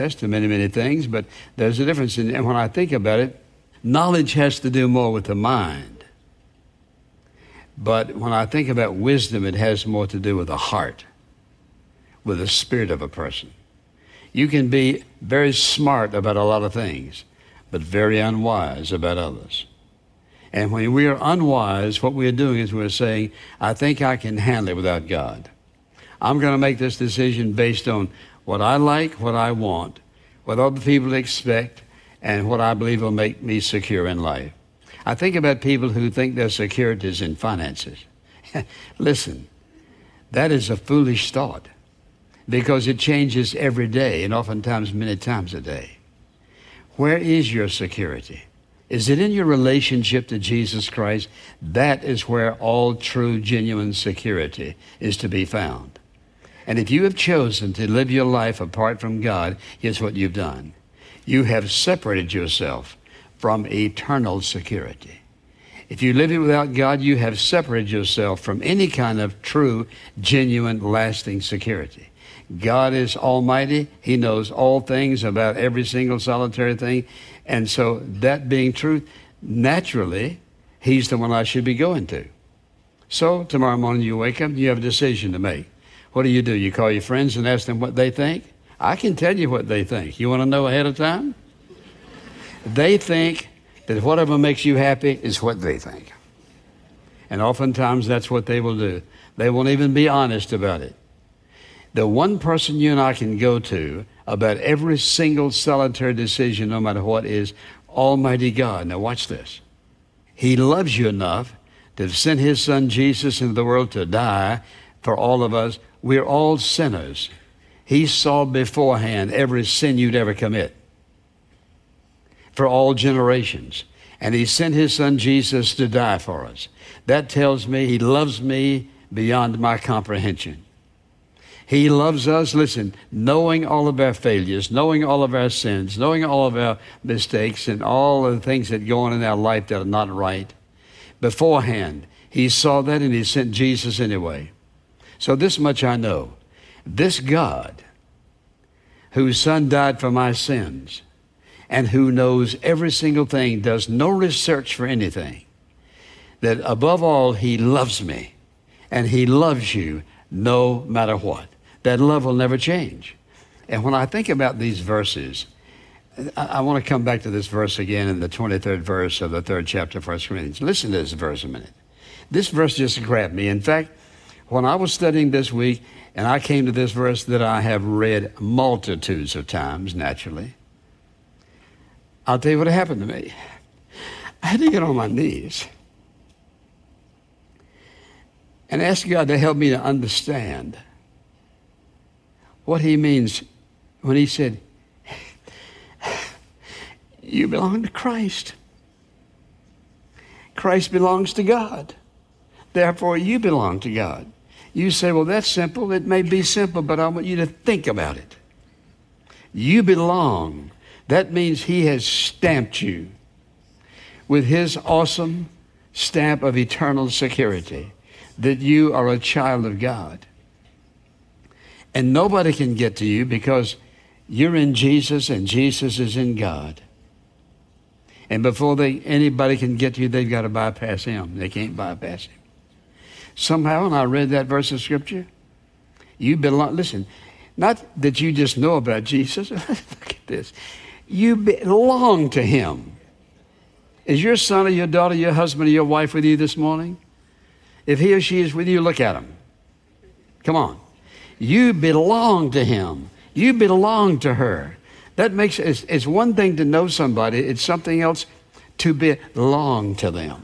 to many, many things, but there's a difference. And when I think about it, knowledge has to do more with the mind. But when I think about wisdom, it has more to do with the heart, with the spirit of a person. You can be very smart about a lot of things, but very unwise about others. And when we are unwise, what we're doing is we're saying, I think I can handle it without God. I'm going to make this decision based on what I like, what I want, what other people expect, and what I believe will make me secure in life. I think about people who think their security is in finances. Listen, that is a foolish thought because it changes every day and oftentimes many times a day. Where is your security? Is it in your relationship to Jesus Christ? That is where all true, genuine security is to be found. And if you have chosen to live your life apart from God, here's what you've done. You have separated yourself from eternal security. If you live it without God, you have separated yourself from any kind of true, genuine, lasting security. God is almighty. He knows all things about every single solitary thing. And so that being true, naturally, he's the one I should be going to. So tomorrow morning you wake up, you have a decision to make. What do? You call your friends and ask them what they think? I can tell you what they think. You want to know ahead of time? They think that whatever makes you happy is what they think. And oftentimes that's what they will do. They won't even be honest about it. The one person you and I can go to about every single solitary decision, no matter what, is Almighty God. Now watch this. He loves you enough to have sent his son Jesus into the world to die for all of us. We're all sinners. He saw beforehand every sin you'd ever commit for all generations. And he sent his son Jesus to die for us. That tells me he loves me beyond my comprehension. He loves us, listen, knowing all of our failures, knowing all of our sins, knowing all of our mistakes and all of the things that go on in our life that are not right. Beforehand, he saw that and he sent Jesus anyway. So this much I know. This God, whose son died for my sins, and who knows every single thing, does no research for anything, that above all, he loves me, and he loves you no matter what. That love will never change. And when I think about these verses, I want to come back to this verse again in the 23rd verse of the 3rd chapter of 1 Corinthians. Listen to this verse a minute. This verse just grabbed me. In fact, when I was studying this week, and I came to this verse that I have read multitudes of times, naturally, I'll tell you what happened to me. I had to get on my knees and ask God to help me to understand what he means when he said, you belong to Christ. Christ belongs to God. Therefore, you belong to God. You say, well, that's simple. It may be simple, but I want you to think about it. You belong. That means he has stamped you with his awesome stamp of eternal security, that you are a child of God. And nobody can get to you because you're in Jesus and Jesus is in God. And before anybody can get to you, they've got to bypass him. They can't bypass him. Somehow, when I read that verse of Scripture, you belong. Listen, not that you just know about Jesus. Look at this. You belong to him. Is your son or your daughter, your husband or your wife with you this morning? If he or she is with you, look at him. Come on. You belong to him. You belong to her. That makes it's one thing to know somebody. It's something else to belong to them.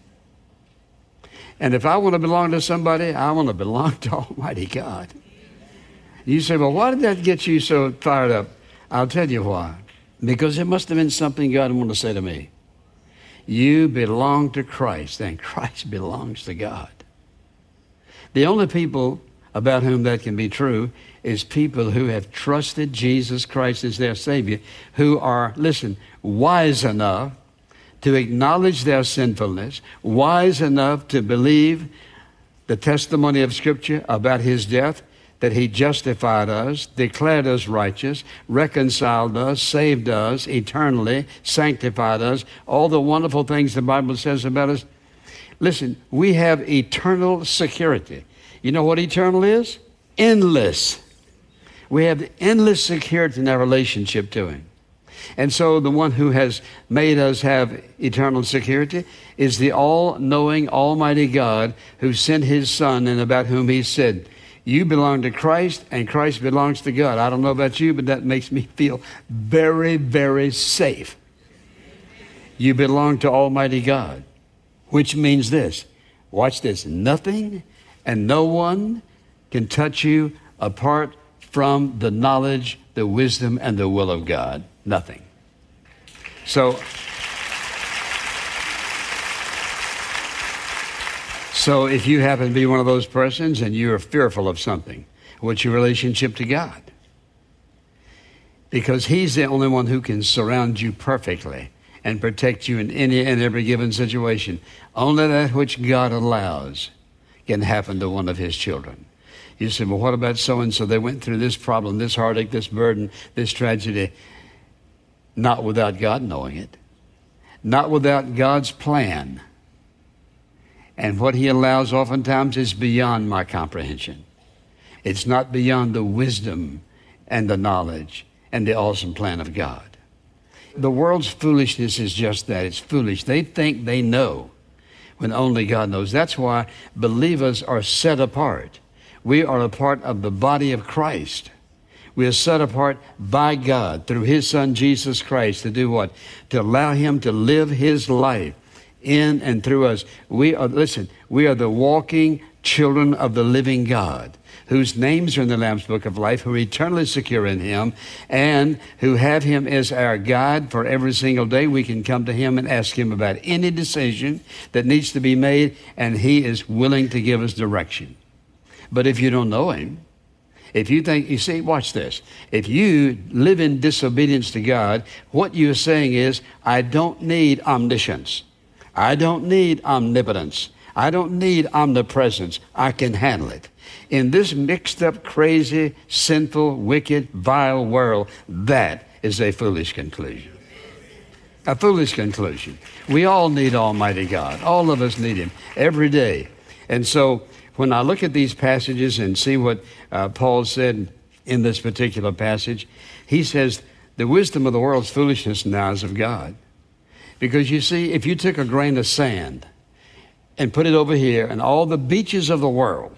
And if I want to belong to somebody, I want to belong to Almighty God. You say, well, why did that get you so fired up? I'll tell you why. Because it must have been something God wanted to say to me. You belong to Christ, and Christ belongs to God. The only people about whom that can be true is people who have trusted Jesus Christ as their Savior, who are, listen, wise enough to acknowledge their sinfulness, wise enough to believe the testimony of Scripture about his death, that he justified us, declared us righteous, reconciled us, saved us eternally, sanctified us, all the wonderful things the Bible says about us. Listen, we have eternal security. You know what eternal is? Endless. We have endless security in our relationship to him. And so the one who has made us have eternal security is the all-knowing, almighty God who sent his Son and about whom he said, you belong to Christ and Christ belongs to God. I don't know about you, but that makes me feel very, very safe. You belong to Almighty God, which means this. Watch this. Nothing and no one can touch you apart from the knowledge, the wisdom, and the will of God. Nothing. So if you happen to be one of those persons and you're fearful of something, what's your relationship to God? Because he's the only one who can surround you perfectly and protect you in any and every given situation. Only that which God allows can happen to one of his children. You say, well, what about so-and-so? They went through this problem, this heartache, this burden, this tragedy. Not without God knowing it. Not without God's plan. And what he allows oftentimes is beyond my comprehension. It's not beyond the wisdom and the knowledge and the awesome plan of God. The world's foolishness is just that. It's foolish. They think they know when only God knows. That's why believers are set apart. We are a part of the body of Christ. We are set apart by God through his Son, Jesus Christ, to do what? To allow him to live his life in and through us. We are the walking children of the living God, whose names are in the Lamb's Book of Life, who are eternally secure in him, and who have him as our guide for every single day. We can come to him and ask him about any decision that needs to be made, and he is willing to give us direction. But if you don't know him, if you think, you see, watch this. If you live in disobedience to God, what you're saying is, I don't need omniscience. I don't need omnipotence. I don't need omnipresence. I can handle it. In this mixed up, crazy, sinful, wicked, vile world, that is a foolish conclusion. A foolish conclusion. We all need Almighty God. All of us need him every day. And so when I look at these passages and see what Paul said in this particular passage, he says, the wisdom of the world is foolishness in the eyes of God. Because you see, if you took a grain of sand and put it over here and all the beaches of the world,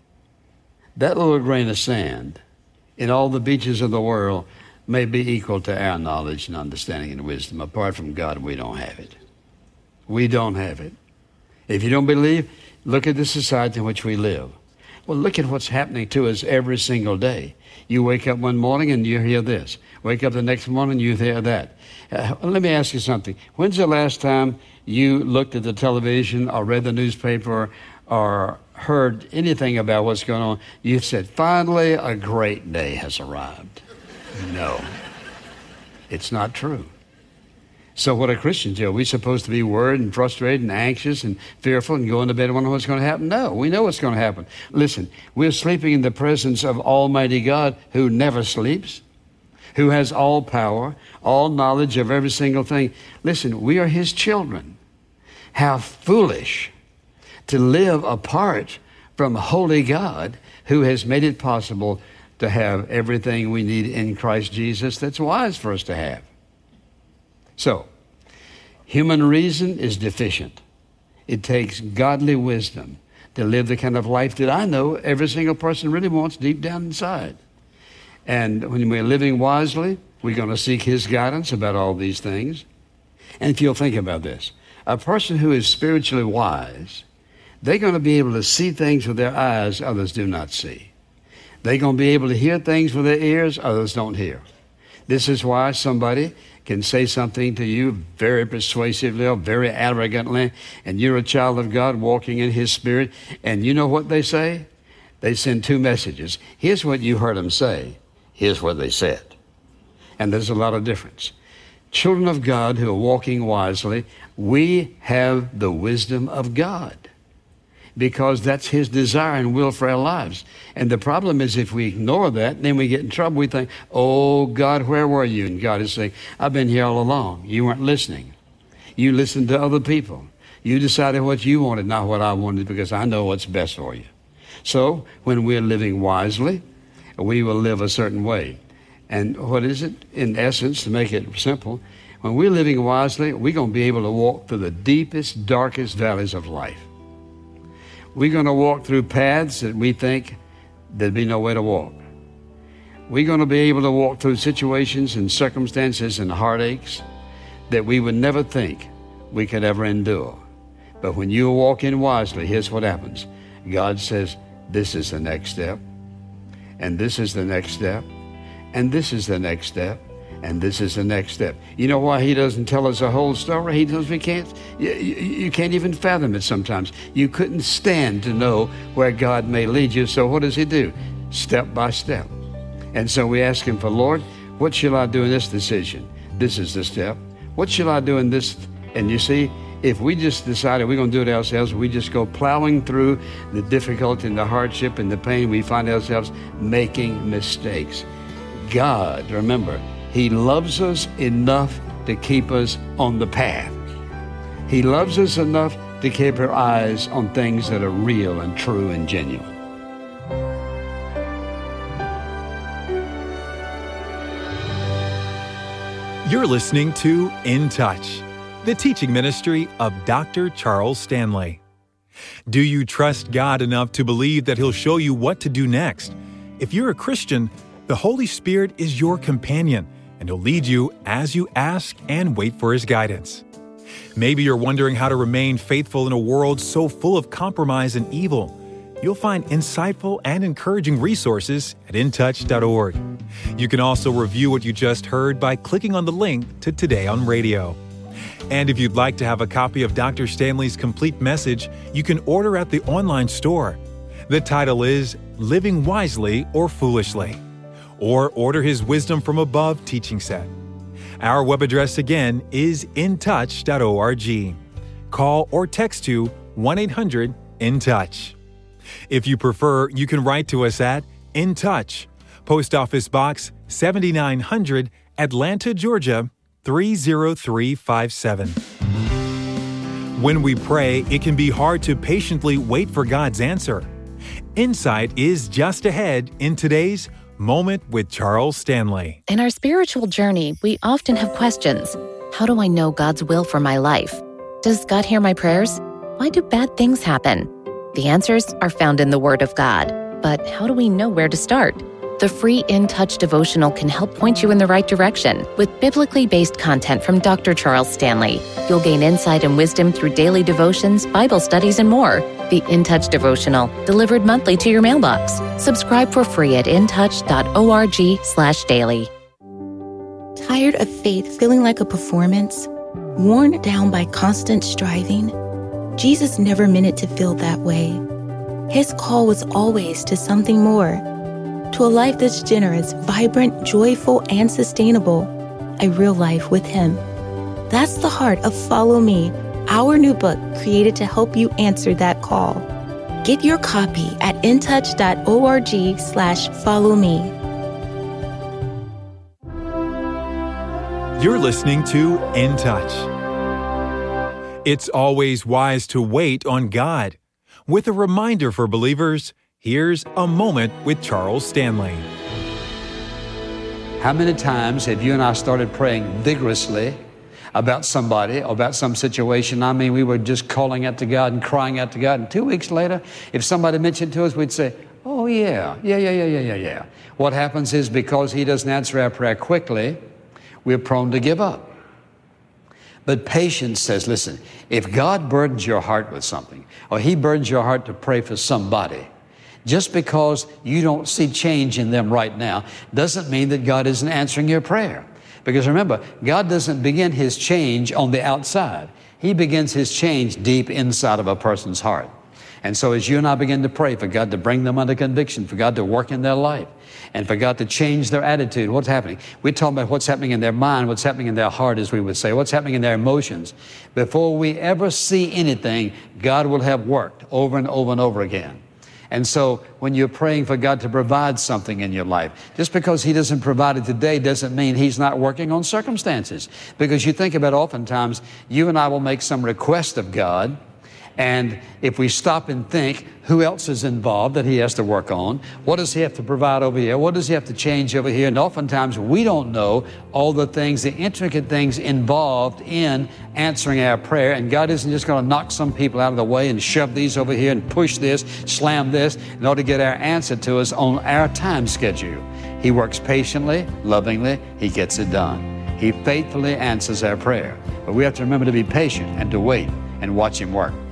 that little grain of sand in all the beaches of the world may be equal to our knowledge and understanding and wisdom. Apart from God, we don't have it. We don't have it. If you don't believe, look at the society in which we live. Well, look at what's happening to us every single day. You wake up one morning and you hear this. Wake up the next morning, you hear that. Let me ask you something. When's the last time you looked at the television or read the newspaper or heard anything about what's going on? You said, finally, a great day has arrived. No, it's not true. So what are Christians do? Are we supposed to be worried and frustrated and anxious and fearful and go into bed and wonder what's going to happen? No, we know what's going to happen. Listen, we're sleeping in the presence of Almighty God who never sleeps, who has all power, all knowledge of every single thing. Listen, we are his children. How foolish to live apart from holy God who has made it possible to have everything we need in Christ Jesus that's wise for us to have. So, human reason is deficient. It takes godly wisdom to live the kind of life that I know every single person really wants deep down inside. And when we're living wisely, we're going to seek his guidance about all these things. And if you'll think about this, a person who is spiritually wise, they're going to be able to see things with their eyes others do not see. They're going to be able to hear things with their ears others don't hear. This is why somebody can say something to you very persuasively or very arrogantly, and you're a child of God walking in his spirit, and you know what they say? They send two messages. Here's what you heard them say. Here's what they said. And there's a lot of difference. Children of God who are walking wisely, we have the wisdom of God. because that's his desire and will for our lives. And the problem is if we ignore that, then we get in trouble. We think, oh, God, where were you? And God is saying, I've been here all along. You weren't listening. You listened to other people. You decided what you wanted, not what I wanted, because I know what's best for you. So when we're living wisely, we will live a certain way. And what is it? In essence, to make it simple, when we're living wisely, we're going to be able to walk through the deepest, darkest valleys of life. We're going to walk through paths that we think there'd be no way to walk. We're going to be able to walk through situations and circumstances and heartaches that we would never think we could ever endure. But when you walk in wisely, here's what happens. God says, this is the next step, and this is the next step, and this is the next step, and this is the next step. You know why he doesn't tell us a whole story? He knows we can't. You can't even fathom it sometimes. You couldn't stand to know where God may lead you. So what does he do? Step by step. And so we ask him for, Lord, what shall I do in this decision? This is the step. What shall I do in this? And you see, if we just decided we're going to do it ourselves, we just go plowing through the difficulty and the hardship and the pain, we find ourselves making mistakes. God, remember, he loves us enough to keep us on the path. He loves us enough to keep our eyes on things that are real and true and genuine. You're listening to In Touch, the teaching ministry of Dr. Charles Stanley. Do you trust God enough to believe that He'll show you what to do next? If you're a Christian, the Holy Spirit is your companion, and He'll lead you as you ask and wait for His guidance. Maybe you're wondering how to remain faithful in a world so full of compromise and evil. You'll find insightful and encouraging resources at intouch.org. You can also review what you just heard by clicking on the link to Today on Radio. And if you'd like to have a copy of Dr. Stanley's complete message, you can order at the online store. The title is Living Wisely or Foolishly, or order his Wisdom from Above teaching set. Our web address again is intouch.org. Call or text to 1-800-IN-TOUCH. If you prefer, you can write to us at In Touch, Post Office Box 7900, Atlanta, Georgia 30357. When we pray, it can be hard to patiently wait for God's answer. Insight is just ahead in today's Moment with Charles Stanley. In our spiritual journey, we often have questions. How do I know God's will for my life? Does God hear my prayers? Why do bad things happen? The answers are found in the Word of God. But how do we know where to start? The free In Touch devotional can help point you in the right direction with biblically based content from Dr. Charles Stanley. You'll gain insight and wisdom through daily devotions, Bible studies, and more. The In Touch devotional, delivered monthly to your mailbox. Subscribe for free at intouch.org/daily. Tired of faith feeling like a performance? Worn down by constant striving? Jesus never meant it to feel that way. His call was always to something more, to a life that's generous, vibrant, joyful, and sustainable, a real life with Him. That's the heart of Follow Me, our new book created to help you answer that call. Get your copy at intouch.org/followme. You're listening to In Touch. It's always wise to wait on God. With a reminder for believers, here's a moment with Charles Stanley. How many times have you and I started praying vigorously about somebody or about some situation? I mean, we were just calling out to God and crying out to God. And 2 weeks later, if somebody mentioned to us, we'd say, oh, yeah. What happens is because He doesn't answer our prayer quickly, we're prone to give up. But patience says, listen, if God burdens your heart with something, or He burdens your heart to pray for somebody, just because you don't see change in them right now doesn't mean that God isn't answering your prayer. Because remember, God doesn't begin His change on the outside. He begins His change deep inside of a person's heart. And so as you and I begin to pray for God to bring them under conviction, for God to work in their life, and for God to change their attitude, what's happening? We're talking about what's happening in their mind, what's happening in their heart, as we would say, what's happening in their emotions. Before we ever see anything, God will have worked over and over and over again. And so when you're praying for God to provide something in your life, just because He doesn't provide it today doesn't mean He's not working on circumstances. Because you think about oftentimes, you and I will make some request of God, and if we stop and think, who else is involved that He has to work on? What does He have to provide over here? What does He have to change over here? And oftentimes we don't know all the things, the intricate things involved in answering our prayer. And God isn't just going to knock some people out of the way and shove these over here and push this, slam this, in order to get our answer to us on our time schedule. He works patiently, lovingly. He gets it done. He faithfully answers our prayer. But we have to remember to be patient and to wait and watch Him work.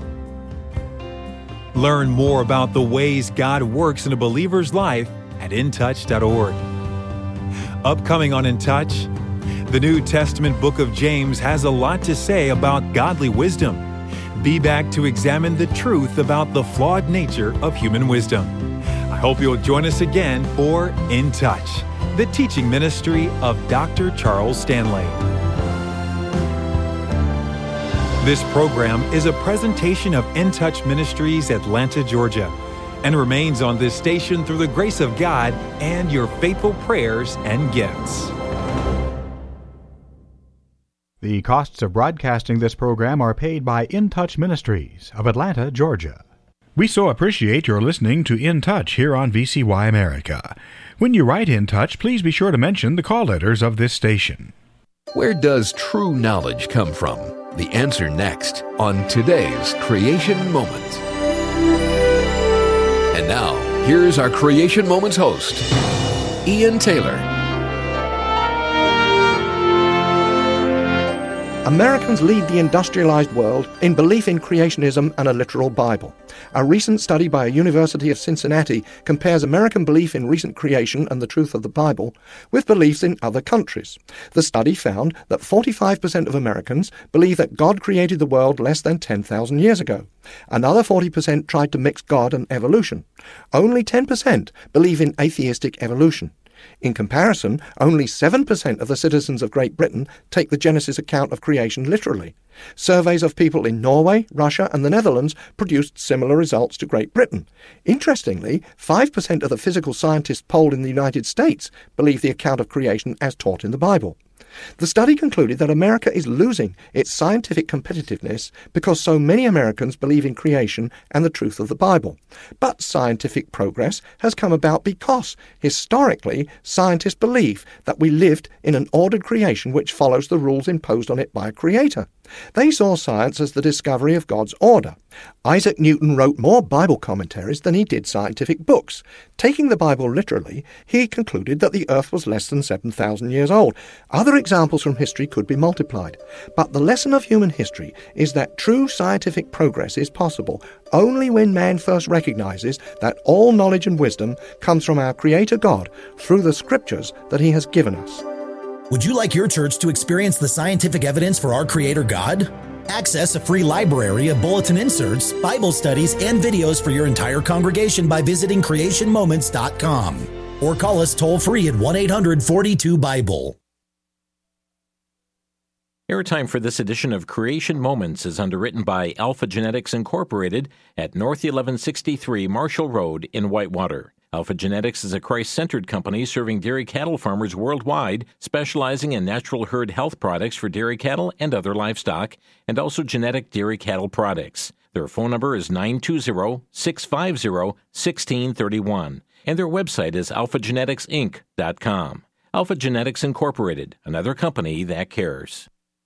Learn more about the ways God works in a believer's life at intouch.org. Upcoming on In Touch, the New Testament book of James has a lot to say about godly wisdom. Be back to examine the truth about the flawed nature of human wisdom. I hope you'll join us again for In Touch, the teaching ministry of Dr. Charles Stanley. This program is a presentation of In Touch Ministries, Atlanta, Georgia, and remains on this station through the grace of God and your faithful prayers and gifts. The costs of broadcasting this program are paid by In Touch Ministries of Atlanta, Georgia. We so appreciate your listening to In Touch here on VCY America. When you write In Touch, please be sure to mention the call letters of this station. Where does true knowledge come from? The answer next on today's Creation Moment. And now, here's our Creation Moments host, Ian Taylor. Americans lead the industrialized world in belief in creationism and a literal Bible. A recent study by a University of Cincinnati compares American belief in recent creation and the truth of the Bible with beliefs in other countries. The study found that 45% of Americans believe that God created the world less than 10,000 years ago. Another 40% tried to mix God and evolution. Only 10% believe in atheistic evolution. In comparison, only 7% of the citizens of Great Britain take the Genesis account of creation literally. Surveys of people in Norway, Russia, and the Netherlands produced similar results to Great Britain. Interestingly, 5% of the physical scientists polled in the United States believe the account of creation as taught in the Bible. The study concluded that America is losing its scientific competitiveness because so many Americans believe in creation and the truth of the Bible. But scientific progress has come about because, historically, scientists believe that we lived in an ordered creation which follows the rules imposed on it by a creator. They saw science as the discovery of God's order. Isaac Newton wrote more Bible commentaries than he did scientific books. Taking the Bible literally, he concluded that the earth was less than 7,000 years old. Other examples from history could be multiplied. But the lesson of human history is that true scientific progress is possible only when man first recognizes that all knowledge and wisdom comes from our Creator God through the Scriptures that He has given us. Would you like your church to experience the scientific evidence for our Creator God? Access a free library of bulletin inserts, Bible studies, and videos for your entire congregation by visiting creationmoments.com or call us toll-free at 1-800-42-BIBLE. Airtime for this edition of Creation Moments is underwritten by Alpha Genetics Incorporated at North 1163 Marshall Road in Whitewater. Alpha Genetics is a Christ-centered company serving dairy cattle farmers worldwide, specializing in natural herd health products for dairy cattle and other livestock, and also genetic dairy cattle products. Their phone number is 920-650-1631, and their website is alphageneticsinc.com. Alpha Genetics Incorporated, another company that cares.